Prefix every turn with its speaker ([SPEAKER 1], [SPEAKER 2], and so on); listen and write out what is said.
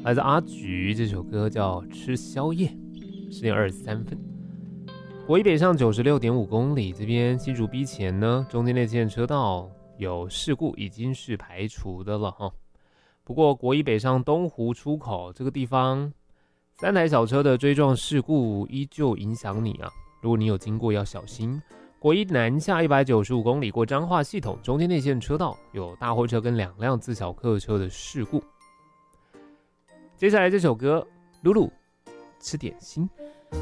[SPEAKER 1] 来自阿菊，这首歌叫《吃宵夜》，10点23分。国一北上96.5公里，这边新竹 B 前呢，中间内线车道有事故，已经是排除的了哈。不过国一北上东湖出口这个地方，3台小车的追撞事故依旧影响你啊，如果你有经过要小心。国一南下195公里过彰化系统，中间内线车道有大货车跟2辆自小客车的事故。接下来这首歌，露露吃点心。